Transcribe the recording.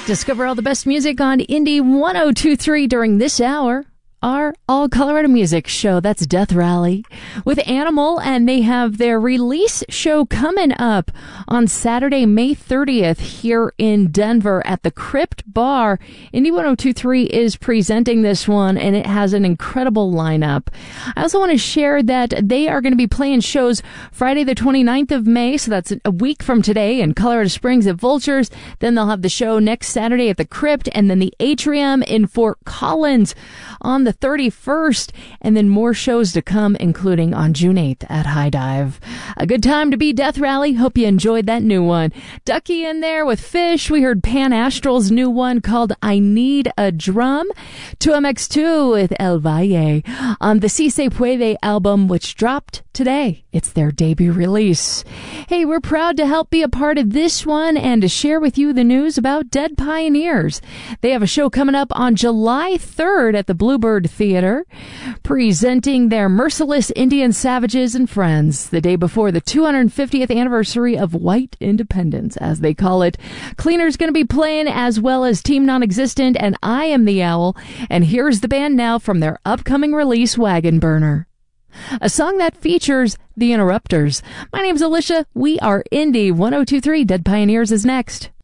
Discover all the best music on Indie 102.3 during this hour. Our All Colorado Music show. That's Death Rally with Animal, and they have their release show coming up on Saturday, May 30th here in Denver at the Crypt Bar. Indie 102.3 is presenting this one, and it has an incredible lineup. I also want to share that they are going to be playing shows Friday the 29th of May, so that's a week from today, in Colorado Springs at Vultures. Then they'll have the show next Saturday at the Crypt, and then the Atrium in Fort Collins on the 31st, and then more shows to come, including on June 8th at High Dive. A good time to be Death Rally. Hope you enjoyed that new one. Ducky in there with Fish. We heard Pan Astral's new one called I Need a Drum. 2MX2 with El Valle on the Si Se Puede album, which dropped today. It's their debut release. Hey, we're proud to help be a part of this one and to share with you the news about Dead Pioneers. They have a show coming up on July 3rd at the Bluebird Theater, presenting their Merciless Indian Savages and Friends the day before the 250th anniversary of White Independence, as they call it. Cleaner's going to be playing, as well as Team Non-Existent and I Am the Owl. And here's the band now from their upcoming release, Wagon Burner, a song that features the Interrupters. My name's Alicia. We are Indie 102.3. Dead Pioneers is next.